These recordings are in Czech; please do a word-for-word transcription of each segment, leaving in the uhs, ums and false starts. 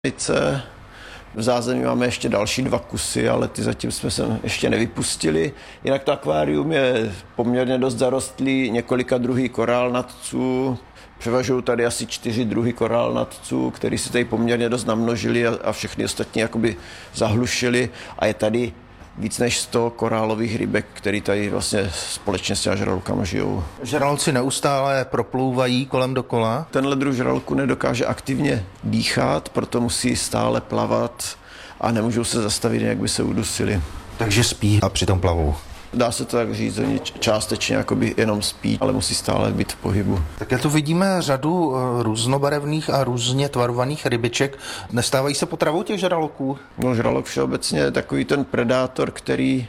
V zázemí máme ještě další dva kusy, ale ty zatím jsme se ještě nevypustili. Jinak to akvárium je poměrně dost zarostlý několika druhy korálnatců. Převažují tady asi čtyři druhy korálnatců, který se tady poměrně dost namnožili a, a všechny ostatní jakoby zahlušili. A je tady víc než sto korálových rybek, který tady vlastně společně s těma žralokama žijou. Žraloci neustále proplouvají kolem dokola? Tenhle druh žraloku nedokáže aktivně dýchat, proto musí stále plavat a nemůžou se zastavit, jak by se udusili. Takže spí a přitom plavou. Dá se to tak říct, oni částečně jakoby jenom spí, ale musí stále být v pohybu. Tak já tu vidíme řadu různobarevných a různě tvarovaných rybiček. Nestávají se potravou těch žraloků? No, žralok všeobecně je takový ten predátor, který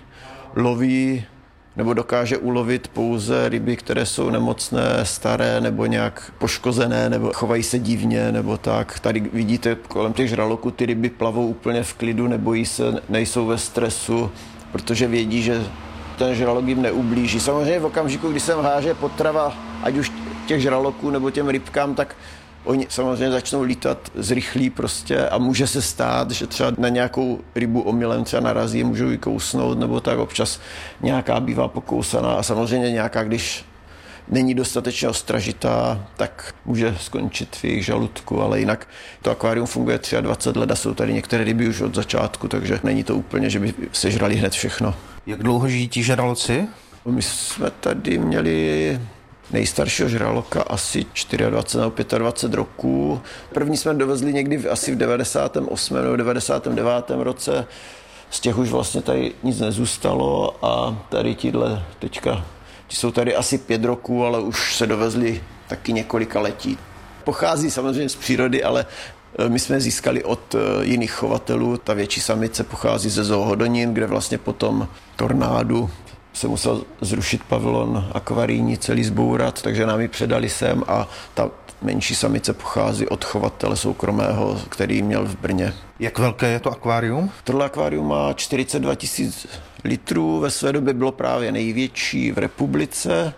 loví nebo dokáže ulovit pouze ryby, které jsou nemocné, staré nebo nějak poškozené, nebo chovají se divně, nebo tak. Tady vidíte kolem těch žraloků, ty ryby plavou úplně v klidu, nebojí se, nejsou ve stresu, protože vědí, že ten žralok jim neublíží. Samozřejmě v okamžiku, kdy se háže potrava, ať už těch žraloků nebo těm rybkám, tak oni samozřejmě začnou lítat zrychlí prostě a může se stát, že třeba na nějakou rybu omylem třeba narazí, můžou ji kousnout, nebo tak občas nějaká bývá pokousaná a samozřejmě nějaká, když není dostatečně ostražitá, tak může skončit v jejich žaludku, ale jinak to akvárium funguje dvacet tři let a jsou tady některé ryby už od začátku, takže není to úplně, že by sežrali hned všechno. Jak dlouho žijí ti žraloci? My jsme tady měli nejstaršího žraloka asi dvacet čtyři nebo dvacet pět roků. První jsme dovezli někdy asi v devadesátém osmém nebo devadesátém devátém roce. Z těch už vlastně tady nic nezůstalo a tady tíhle teďka, ti jsou tady asi pět roků, ale už se dovezli taky několika letí. Pochází samozřejmě z přírody, ale my jsme je získali od jiných chovatelů. Ta větší samice pochází ze Zoo Hodonín, kde vlastně potom tornádu se musel zrušit pavilon akvarijní, celý zbourat, takže nám ji předali sem a ta menší samice pochází od chovatele soukromého, který měl v Brně. Jak velké je to akvárium? Tohle akvárium má čtyřicet dva tisíc litrů, ve své době bylo právě největší v republice,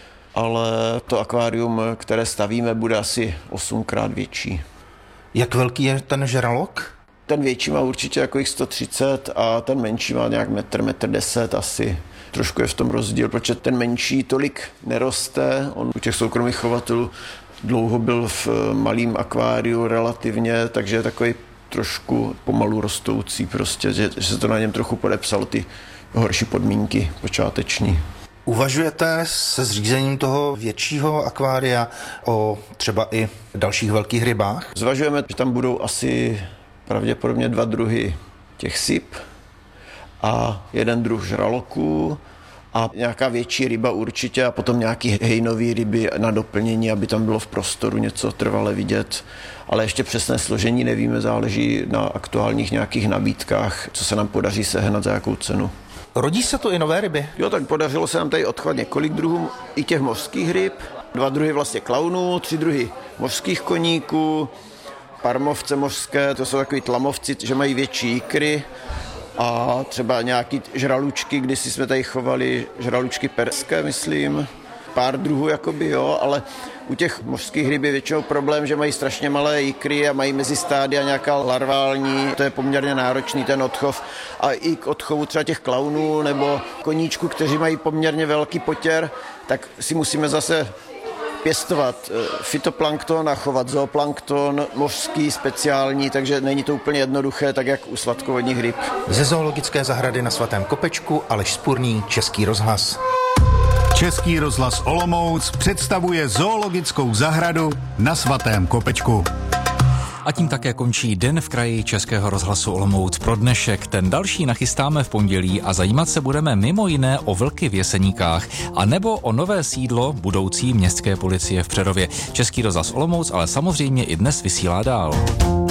ale to akvárium, které stavíme, bude asi osmkrát větší. Jak velký je ten žralok? Ten větší má určitě jako jich sto třicet a ten menší má nějak metr, metr deset asi. Trošku je v tom rozdíl, protože ten menší tolik neroste. On u těch soukromých chovatelů dlouho byl v malém akváriu relativně, takže je takový trošku pomalu rostoucí prostě, že, že se to na něm trochu podepsalo, ty horší podmínky počáteční. Uvažujete se zřízením toho většího akvária o třeba i dalších velkých rybách? Zvažujeme, že tam budou asi pravděpodobně dva druhy těch syp a jeden druh žraloků a nějaká větší ryba určitě a potom nějaký hejnový ryby na doplnění, aby tam bylo v prostoru něco trvale vidět. Ale ještě přesné složení nevíme, záleží na aktuálních nějakých nabídkách, co se nám podaří sehnat, za jakou cenu. Rodí se tu i nové ryby? Jo, tak podařilo se nám tady odchovat několik druhů i těch mořských ryb, dva druhy vlastně klaunů, tři druhy mořských koníků, parmovce mořské, to jsou takový tlamovci, že mají větší ikry, a třeba nějaký žralučky, kdysi jsme tady chovali žralučky perské, myslím, pár druhů jakoby, jo, ale u těch mořských ryb je většinou problém, že mají strašně malé ikry a mají mezi stádia nějaká larvální, to je poměrně náročný ten odchov a i k odchovu třeba těch klaunů nebo koníčků, kteří mají poměrně velký potěr, tak si musíme zase pěstovat fytoplankton a chovat zooplankton, mořský, speciální, takže není to úplně jednoduché, tak jak u sladkovodních ryb. Ze zoologické zahrady na Svatém Kopečku Aleš Spurný, Český rozhlas. Český rozhlas Olomouc představuje zoologickou zahradu na Svatém Kopečku. A tím také končí Den v kraji Českého rozhlasu Olomouc pro dnešek. Ten další nachystáme v pondělí a zajímat se budeme mimo jiné o vlky v Jeseníkách a nebo o nové sídlo budoucí městské policie v Přerově. Český rozhlas Olomouc ale samozřejmě i dnes vysílá dál.